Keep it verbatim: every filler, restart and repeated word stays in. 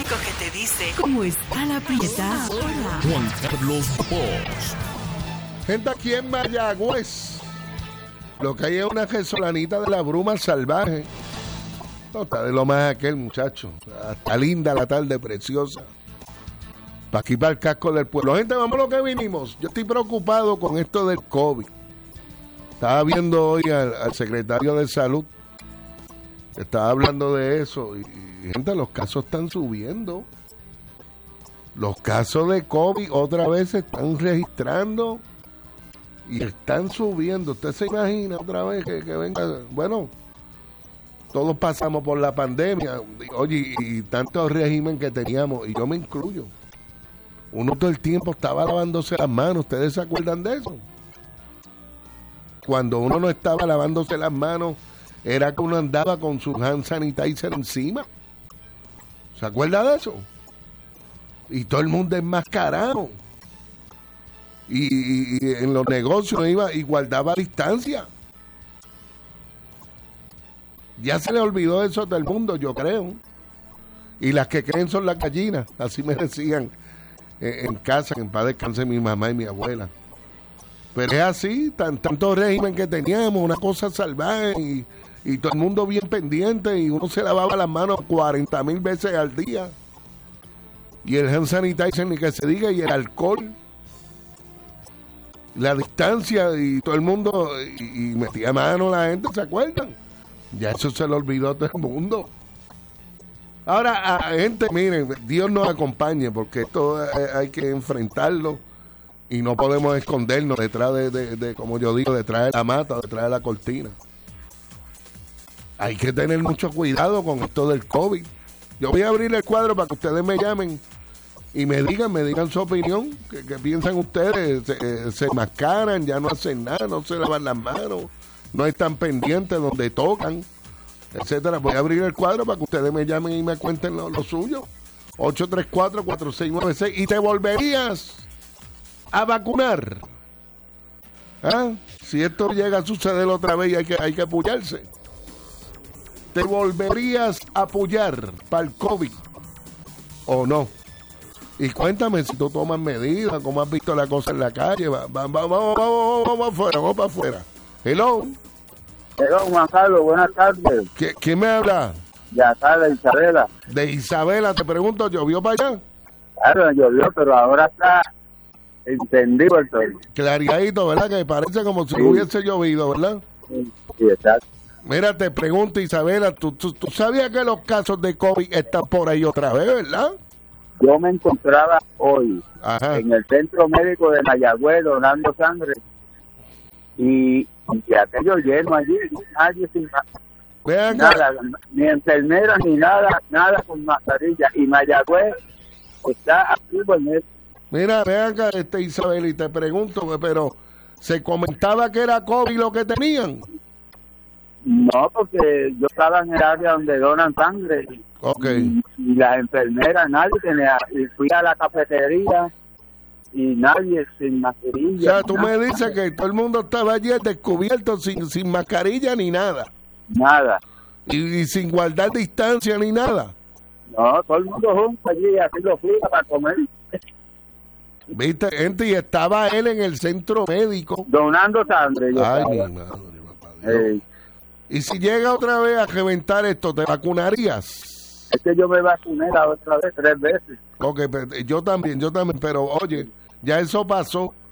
único que te dice cómo está la Prieta ahora. Juan Carlos Bosch. Gente, aquí en Mayagüez, lo que hay es una resolanita de la bruma salvaje. No, está de lo más aquel, muchacho. Está linda la tarde, preciosa. Para aquí, para el casco del pueblo. Gente, vamos a lo que vinimos. Yo estoy preocupado con esto del COVID. Estaba viendo hoy al, al secretario de Salud. Estaba hablando de eso. Y, y, gente, los casos están subiendo. Los casos de COVID otra vez se están registrando. Y están subiendo. ¿Usted se imagina otra vez que, que venga? Bueno, todos pasamos por la pandemia. Oye, y, y tantos régimen que teníamos, y yo me incluyo. Uno todo el tiempo estaba lavándose las manos. ¿Ustedes se acuerdan de eso? Cuando uno no estaba lavándose las manos, era que uno andaba con su hand sanitizer encima. ¿Se acuerda de eso? Y todo el mundo enmascarado. Y, y, y en los negocios iba y guardaba distancia. Ya se le olvidó eso a todo el mundo, yo creo. Y las que creen son las gallinas, así me decían en, en casa, que en paz descanse mi mamá y mi abuela. Pero es así, tan, tanto régimen que teníamos, una cosa salvaje, y, y todo el mundo bien pendiente, y uno se lavaba las manos cuarenta mil veces al día. Y el hand sanitizer ni que se diga, y el alcohol. La distancia, y todo el mundo, y, y metía mano la gente, ¿se acuerdan? Ya eso se lo olvidó a todo el mundo. Ahora, a, gente, miren, Dios nos acompañe, porque esto hay que enfrentarlo, y no podemos escondernos detrás de, de, de, como yo digo, detrás de la mata, detrás de la cortina. Hay que tener mucho cuidado con esto del COVID. Yo voy a abrir el cuadro para que ustedes me llamen y me digan, me digan su opinión, que, que piensan ustedes, se, eh, se mascaran, ya no hacen nada, no se lavan las manos, no están pendientes donde tocan, etcétera. Voy a abrir el cuadro para que ustedes me llamen y me cuenten lo, lo suyo. ocho tres cuatro, cuatro seis nueve seis. ¿Y te volverías a vacunar? ¿Ah? Si esto llega a suceder otra vez y hay que, hay que apoyarse. ¿Te volverías a apoyar para el COVID o no? Y cuéntame si tú tomas medidas, cómo has visto la cosa en la calle. Vamos, vamos, vamos, vamos, vamos afuera, vamos para afuera. Hello. Hello, Juan Carlos, buenas tardes. ¿Quién me habla? Ya sale Isabela. De Isabela, te pregunto, ¿llovió para allá? Claro, llovió, pero ahora está encendido el sol. Clariadito, ¿verdad? Que parece como si sí. hubiese llovido, ¿verdad? Sí, sí, exacto. Mira, te pregunto, Isabela, ¿tú, tú, tú sabías que los casos de COVID están por ahí otra vez, verdad? Yo me encontraba hoy Ajá. en el centro médico de Mayagüez donando sangre y, y aquello lleno allí, nadie sin Vean nada, ni enfermeras ni nada, nada con mascarilla, y Mayagüez está activo en eso. Mira, vean acá, este, Isabel, y te pregunto, pero ¿se comentaba que era COVID lo que tenían? No, porque yo estaba en el área donde donan sangre. Okay. Y, y las enfermeras, nadie tenía. Y fui a la cafetería y nadie sin mascarilla. O sea, tú nada, me dices que todo el mundo estaba allí descubierto sin, sin mascarilla ni nada. Nada. Y, y sin guardar distancia ni nada. No, todo el mundo junto allí, así lo fui para comer. Viste, gente, y estaba él en el centro médico. Donando sangre. Yo Ay, estaba. mi madre, papá Dios. Eh, Y si llega otra vez a reventar esto, ¿te vacunarías? Es que yo me vacuné la otra vez, tres veces. Ok, yo también, yo también, pero oye, ya eso pasó.